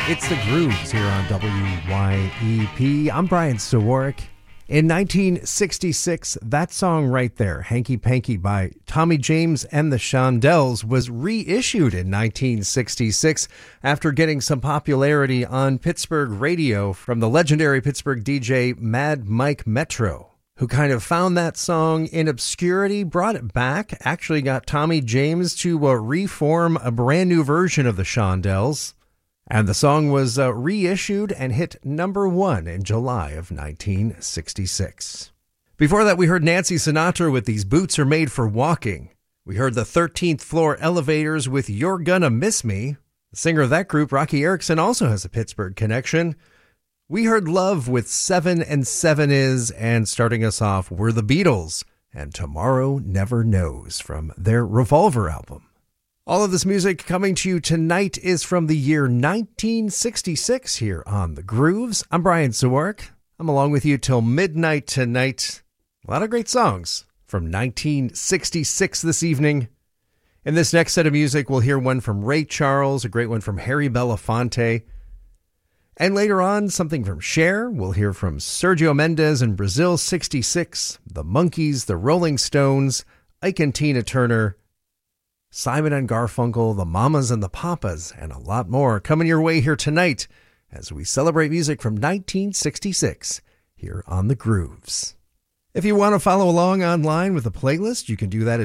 It's the Grooves here on WYEP. I'm Brian Sawarek. In 1966, that song right there, Hanky Panky by Tommy James and the Shondells, was reissued in 1966 after getting some popularity on Pittsburgh radio from the legendary Pittsburgh DJ Mad Mike Metro, who kind of found that song in obscurity, brought it back, actually got Tommy James to reform a brand new version of the Shondells. And the song was reissued and hit number 1 in July of 1966. Before that, we heard Nancy Sinatra with These Boots Are Made for Walking. We heard the 13th Floor Elevators with You're Gonna Miss Me. The singer of that group, Rocky Erickson, also has a Pittsburgh connection. We heard Love with 7 and 7 Is, and starting us off were the Beatles and Tomorrow Never Knows from their Revolver album. All of this music coming to you tonight is from the year 1966 here on The Grooves. I'm Brian Sawarek. I'm along with you till midnight tonight. A lot of great songs from 1966 this evening. In this next set of music, we'll hear one from Ray Charles, a great one from Harry Belafonte. And later on, something from Cher. We'll hear from Sergio Mendes and Brazil 66, The Monkees, The Rolling Stones, Ike and Tina Turner, Simon and Garfunkel, the Mamas and the Papas, and a lot more coming your way here tonight as we celebrate music from 1966 here on The Grooves. If you want to follow along online with the playlist, you can do that at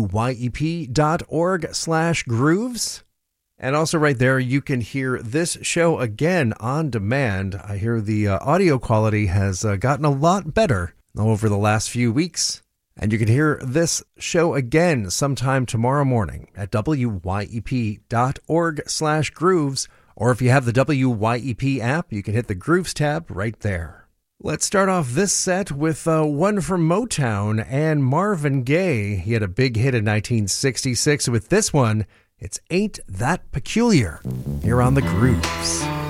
wyep.org/grooves. And also right there, you can hear this show again on demand. I hear the audio quality has gotten a lot better over the last few weeks. And you can hear this show again sometime tomorrow morning at wyep.org/grooves. Or if you have the WYEP app, you can hit the Grooves tab right there. Let's start off this set with one from Motown and Marvin Gaye. He had a big hit in 1966 with this one. It's Ain't That Peculiar here on The Grooves.